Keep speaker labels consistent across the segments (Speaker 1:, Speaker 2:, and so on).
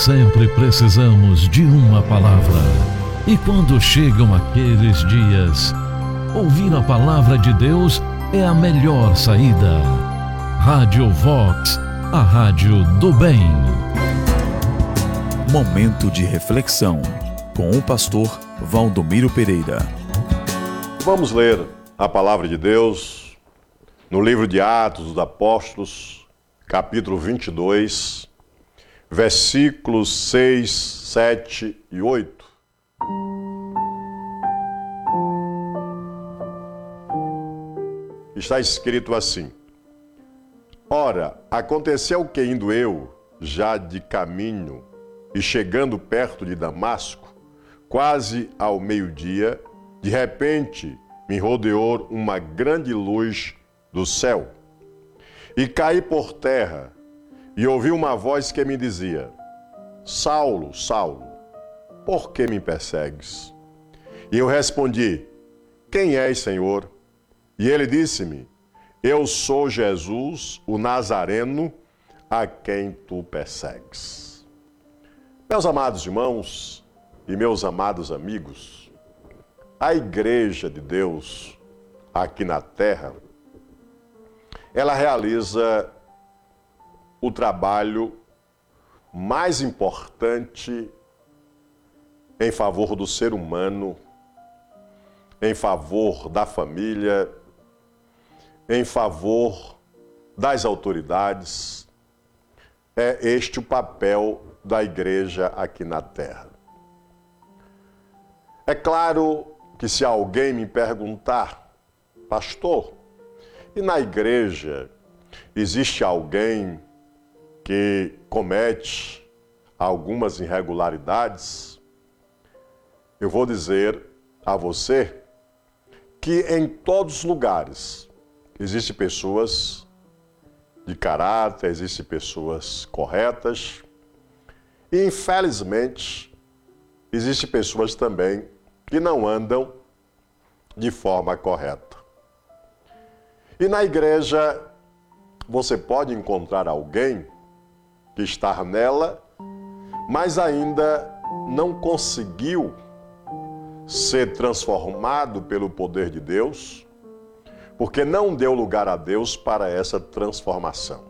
Speaker 1: sempre precisamos de uma palavra. E quando chegam aqueles dias, ouvir a palavra de Deus é a melhor saída. Rádio Vox, a rádio do bem.
Speaker 2: Momento de reflexão com o pastor Valdomiro Pereira.
Speaker 3: Vamos ler a palavra de Deus no livro de Atos dos Apóstolos, capítulo 22, versículos 6, 7 e 8. Está escrito assim: Ora, aconteceu que indo eu, já de caminho, e chegando perto de Damasco, quase ao meio-dia, de repente me rodeou uma grande luz do céu. E caí por terra, e ouvi uma voz que me dizia: Saulo, Saulo, por que me persegues? E eu respondi: Quem és, Senhor? E ele disse-me: Eu sou Jesus, o Nazareno, a quem tu persegues. Meus amados irmãos e meus amados amigos, a Igreja de Deus aqui na Terra, ela realiza o trabalho mais importante em favor do ser humano, em favor da família, em favor das autoridades. É este o papel da igreja aqui na Terra. É claro que se alguém me perguntar: pastor, e na igreja existe alguém que comete algumas irregularidades? Eu vou dizer a você que em todos os lugares existem pessoas de caráter, existem pessoas corretas e, infelizmente, existem pessoas também que não andam de forma correta. E na igreja você pode encontrar alguém que está nela, mas ainda não conseguiu ser transformado pelo poder de Deus, porque não deu lugar a Deus para essa transformação.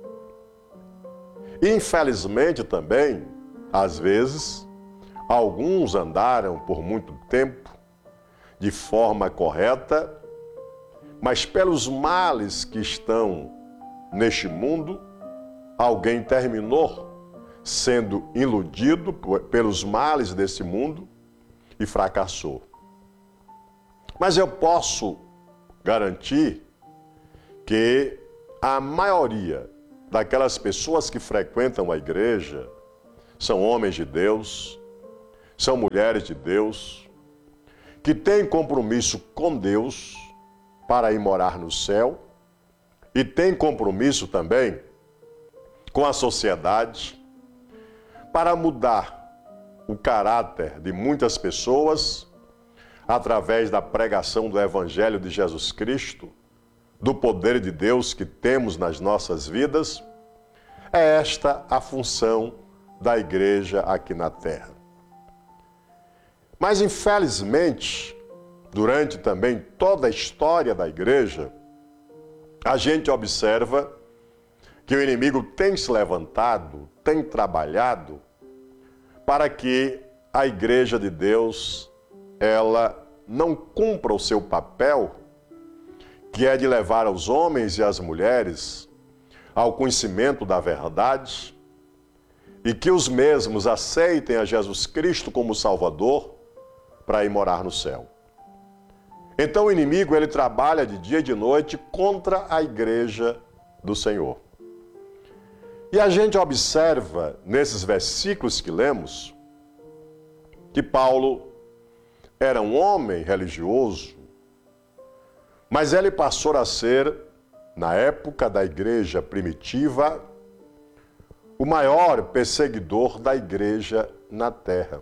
Speaker 3: Infelizmente também, às vezes, alguns andaram por muito tempo de forma correta, mas pelos males que estão neste mundo, alguém terminou sendo iludido pelos males desse mundo e fracassou. Mas eu posso garantir que a maioria daquelas pessoas que frequentam a igreja são homens de Deus, são mulheres de Deus, que têm compromisso com Deus para ir morar no céu e têm compromisso também com a sociedade para mudar o caráter de muitas pessoas através da pregação do Evangelho de Jesus Cristo, do poder de Deus que temos nas nossas vidas. É esta a função da igreja aqui na Terra. Mas, infelizmente, durante também toda a história da igreja, a gente observa que o inimigo tem se levantado, tem trabalhado para que a igreja de Deus, ela não cumpra o seu papel, que é de levar os homens e as mulheres ao conhecimento da verdade e que os mesmos aceitem a Jesus Cristo como Salvador para ir morar no céu. Então o inimigo, ele trabalha de dia e de noite contra a igreja do Senhor. E a gente observa nesses versículos que lemos que Paulo era um homem religioso, mas ele passou a ser, na época da igreja primitiva, o maior perseguidor da igreja na terra.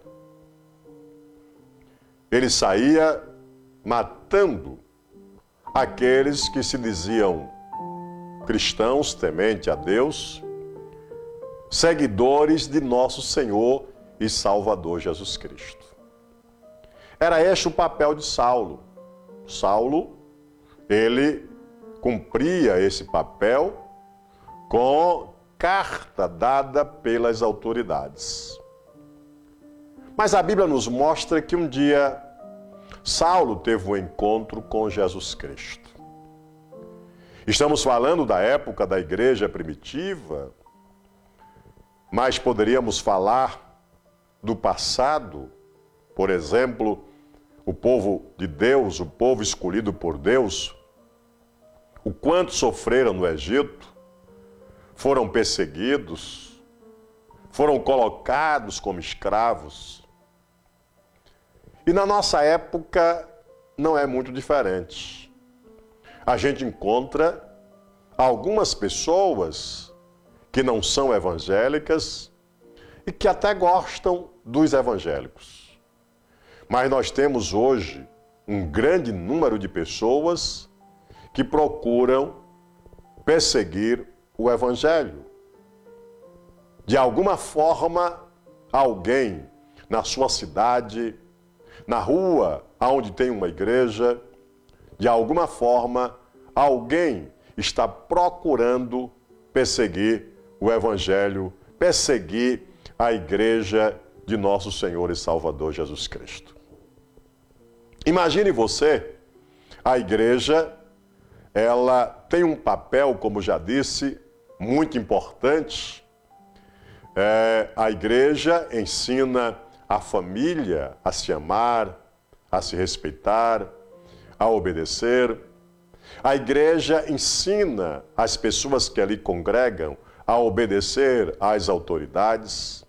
Speaker 3: Ele saía matando aqueles que se diziam cristãos, temente a Deus, seguidores de nosso Senhor e Salvador Jesus Cristo. Era este o papel de Saulo. Saulo, ele cumpria esse papel com carta dada pelas autoridades. Mas a Bíblia nos mostra que um dia Saulo teve um encontro com Jesus Cristo. Estamos falando da época da igreja primitiva, mas poderíamos falar do passado. Por exemplo, o povo de Deus, o povo escolhido por Deus, o quanto sofreram no Egito, foram perseguidos, foram colocados como escravos. E na nossa época não é muito diferente. A gente encontra algumas pessoas que não são evangélicas e que até gostam dos evangélicos. Mas nós temos hoje um grande número de pessoas que procuram perseguir o evangelho. De alguma forma, alguém na sua cidade, na rua onde tem uma igreja, de alguma forma, alguém está procurando perseguir o evangelho, perseguir a igreja de nosso Senhor e Salvador Jesus Cristo. Imagine você, a igreja, ela tem um papel, como já disse, muito importante. A igreja ensina a família a se amar, a se respeitar, a obedecer. A igreja ensina as pessoas que ali congregam a obedecer às autoridades.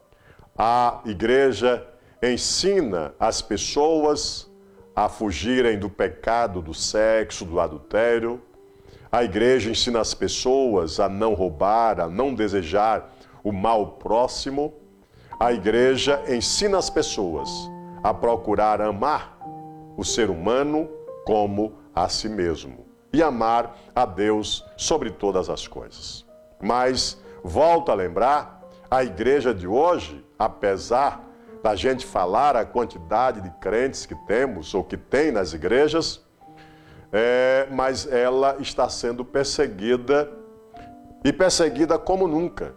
Speaker 3: A igreja ensina as pessoas a fugirem do pecado, do sexo, do adultério. A igreja ensina as pessoas a não roubar, a não desejar o mal próximo. A igreja ensina as pessoas a procurar amar o ser humano como a si mesmo e amar a Deus sobre todas as coisas. Mas, volto a lembrar, a igreja de hoje, apesar da gente falar a quantidade de crentes que temos ou que tem nas igrejas, mas ela está sendo perseguida e perseguida como nunca.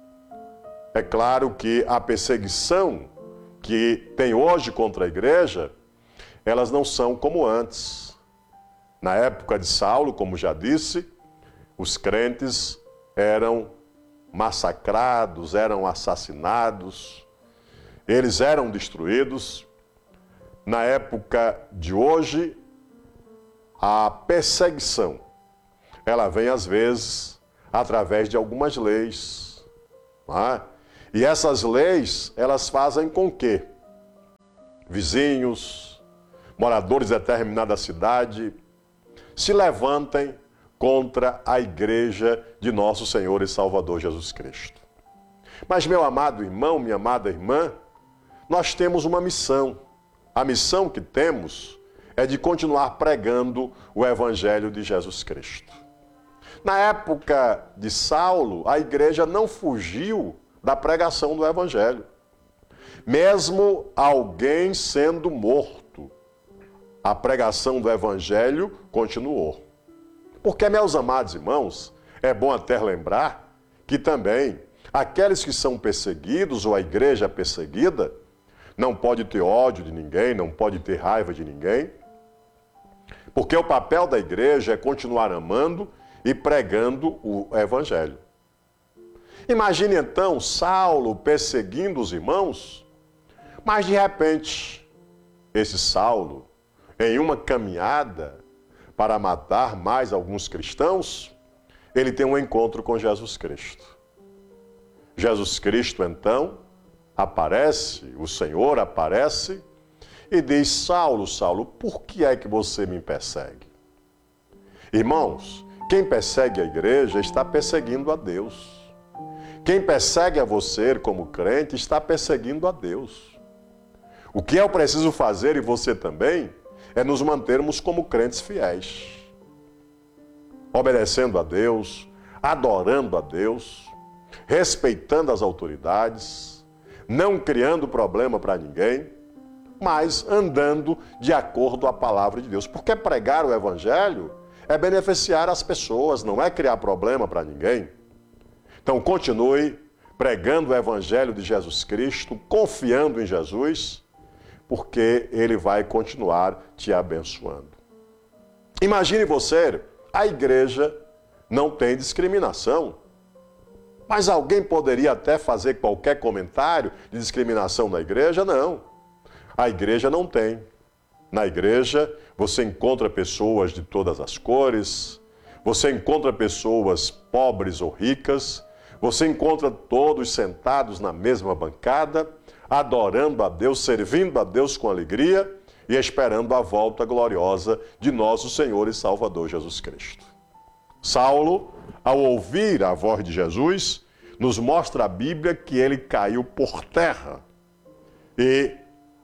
Speaker 3: É claro que a perseguição que tem hoje contra a igreja, elas não são como antes. Na época de Saulo, como já disse, os crentes eram massacrados, eram assassinados, eles eram destruídos. Na época de hoje, a perseguição, ela vem às vezes através de algumas leis, não é? E essas leis, elas fazem com que vizinhos, moradores de determinada cidade, se levantem contra a igreja de nosso Senhor e Salvador Jesus Cristo. Mas, meu amado irmão, minha amada irmã, nós temos uma missão. A missão que temos é de continuar pregando o Evangelho de Jesus Cristo. Na época de Saulo, a igreja não fugiu da pregação do Evangelho. Mesmo alguém sendo morto, a pregação do Evangelho continuou. Porque, meus amados irmãos, é bom até lembrar que também aqueles que são perseguidos, ou a igreja perseguida, não pode ter ódio de ninguém, não pode ter raiva de ninguém, porque o papel da igreja é continuar amando e pregando o Evangelho. Imagine então Saulo perseguindo os irmãos, mas de repente, esse Saulo, em uma caminhada para matar mais alguns cristãos, ele tem um encontro com Jesus Cristo. Jesus Cristo, então, aparece, o Senhor aparece e diz: Saulo, Saulo, por que é que você me persegue? Irmãos, quem persegue a igreja está perseguindo a Deus. Quem persegue a você como crente está perseguindo a Deus. O que eu preciso fazer, e você também, é nos mantermos como crentes fiéis, obedecendo a Deus, adorando a Deus, respeitando as autoridades, não criando problema para ninguém, mas andando de acordo com a palavra de Deus. Porque pregar o Evangelho é beneficiar as pessoas, não é criar problema para ninguém. Então continue pregando o Evangelho de Jesus Cristo, confiando em Jesus, porque Ele vai continuar te abençoando. Imagine você, a igreja não tem discriminação, mas alguém poderia até fazer qualquer comentário de discriminação na igreja? Não. A igreja não tem. Na igreja você encontra pessoas de todas as cores, você encontra pessoas pobres ou ricas, você encontra todos sentados na mesma bancada, adorando a Deus, servindo a Deus com alegria e esperando a volta gloriosa de nosso Senhor e Salvador Jesus Cristo. Saulo, ao ouvir a voz de Jesus, nos mostra a Bíblia que ele caiu por terra. E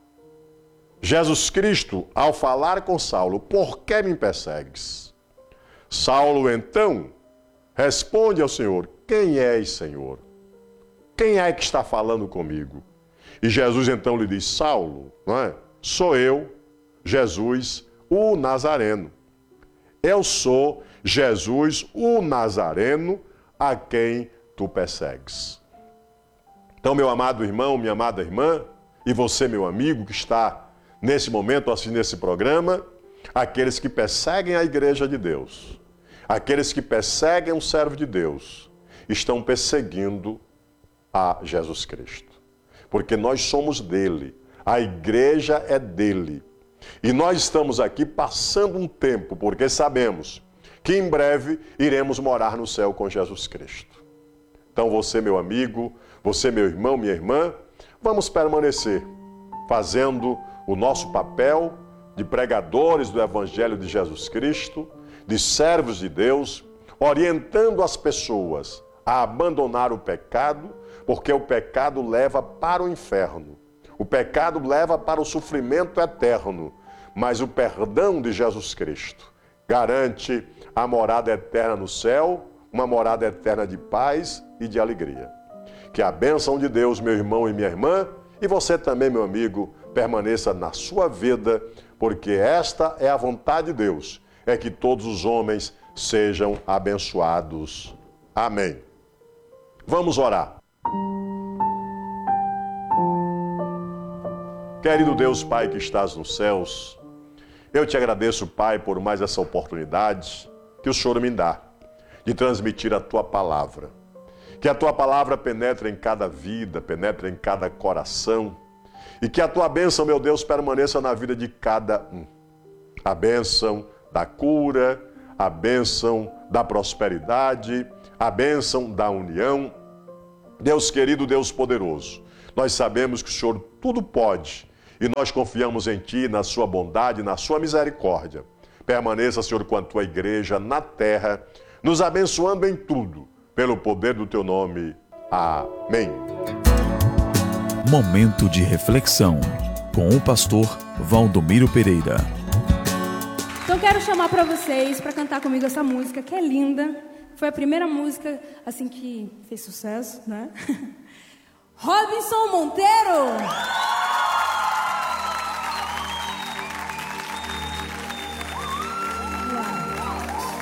Speaker 3: Jesus Cristo, ao falar com Saulo, por que me persegues? Saulo, então, responde ao Senhor, quem és, Senhor? Quem é que está falando comigo? E Jesus, então, lhe diz, Saulo, não é? Sou eu, Jesus, o Nazareno. Eu sou Jesus, o Nazareno, a quem tu persegues. Então, meu amado irmão, minha amada irmã, e você, meu amigo, que está nesse momento, assim, nesse programa, aqueles que perseguem a igreja de Deus, aqueles que perseguem o servo de Deus, estão perseguindo a Jesus Cristo. Porque nós somos dele, a igreja é dele. E nós estamos aqui passando um tempo, porque sabemos que em breve iremos morar no céu com Jesus Cristo. Então você, meu amigo, você, meu irmão, minha irmã, vamos permanecer fazendo o nosso papel de pregadores do Evangelho de Jesus Cristo, de servos de Deus, orientando as pessoas a abandonar o pecado, porque o pecado leva para o inferno. O pecado leva para o sofrimento eterno, mas o perdão de Jesus Cristo garante a morada eterna no céu, uma morada eterna de paz e de alegria. Que a bênção de Deus, meu irmão e minha irmã, e você também, meu amigo, permaneça na sua vida, porque esta é a vontade de Deus, é que todos os homens sejam abençoados. Amém. Vamos orar. Querido Deus, Pai que estás nos céus, eu te agradeço, Pai, por mais essa oportunidade que o Senhor me dá de transmitir a Tua palavra. Que a Tua palavra penetre em cada vida, penetre em cada coração, e que a Tua bênção, meu Deus, permaneça na vida de cada um. A bênção da cura, a bênção da prosperidade, a bênção da união. Deus querido, Deus poderoso, nós sabemos que o Senhor tudo pode e nós confiamos em Ti, na Sua bondade, na Sua misericórdia. Permaneça, Senhor, com a Tua igreja na terra, nos abençoando em tudo, pelo poder do Teu nome. Amém.
Speaker 2: Momento de reflexão com o pastor Valdomiro Pereira.
Speaker 4: Então quero chamar para vocês para cantar comigo essa música que é linda. Foi a primeira música assim que fez sucesso, né? Robinson Monteiro.